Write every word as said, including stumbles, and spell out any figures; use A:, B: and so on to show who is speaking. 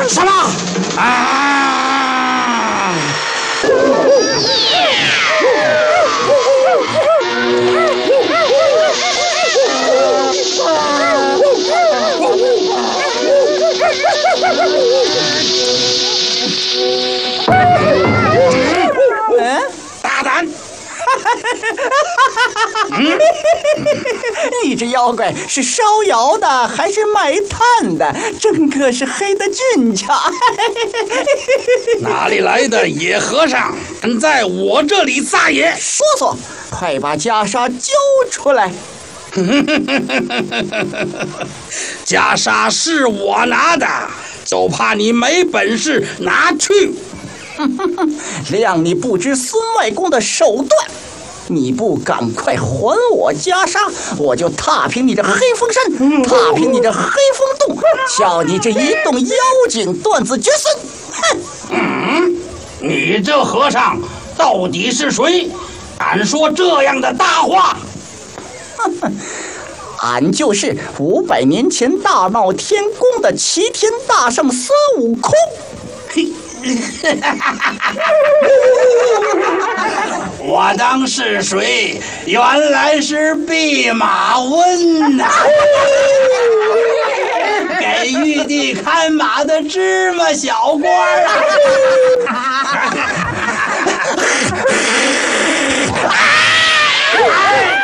A: 什么？啊！
B: 嗯，
A: 大胆！
B: 嗯，你这妖怪是烧窑的还是卖炭的？真可是黑的俊俏。
A: 哪里来的野和尚，敢在我这里撒野？
B: 说说，快把袈裟交出来！
A: 袈裟是我拿的，就怕你没本事拿去。
B: 谅你不知孙外公的手段，你不赶快还我袈裟，我就踏平你这黑风山，踏平你这黑风洞，叫你这一洞妖精断子绝孙！哼！
A: 嗯，你这和尚到底是谁？敢说这样的大话？
B: 俺就是五百年前大闹天宫的齐天大圣孙悟空。
A: 嘿。我当是谁？原来是弼马温呐、啊！给玉帝看马的芝麻小官啊！